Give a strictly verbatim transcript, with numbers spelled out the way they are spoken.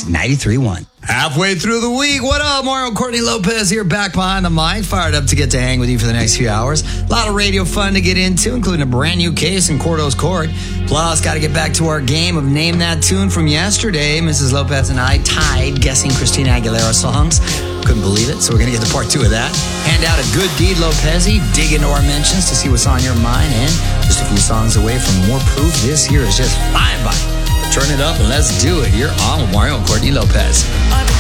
Mix ninety-three point one. Halfway through the week. What up? Mario Courtney Lopez here, back behind the mic, fired up to get to hang with you for the next few hours. A lot of radio fun to get into, including a brand new case in Cordo's Court. Plus, got to get back to our game of Name That Tune from yesterday. Missus Lopez and I tied guessing Christina Aguilera songs. Couldn't believe it, so we're going to get to part two of that. Hand out a good deed, Lopez-y. Dig into our mentions to see what's on your mind. And just a few songs away from more proof this year is just fine by. Turn it up and let's do it. You're on with Mario and Courtney Lopez.